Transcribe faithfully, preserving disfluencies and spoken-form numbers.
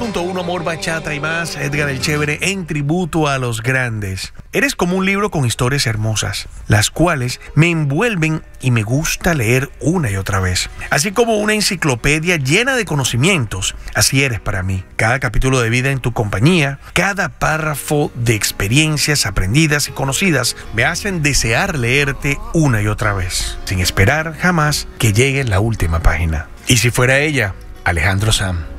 punto uno, Amor, Bachata y más. Edgar el Chévere en tributo a los grandes. Eres como un libro con historias hermosas, las cuales me envuelven y me gusta leer una y otra vez. Así como una enciclopedia llena de conocimientos, así eres para mí. Cada capítulo de vida en tu compañía, cada párrafo de experiencias aprendidas y conocidas me hacen desear leerte una y otra vez, sin esperar jamás que llegue la última página. Y si fuera ella, Alejandro Sam.